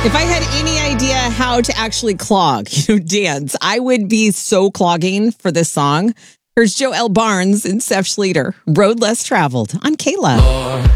If I had any idea how to actually clog, dance, I would be so clogging for this song. Here's Joel Barnes and Seth Schleter, Road Less Traveled on Kayla.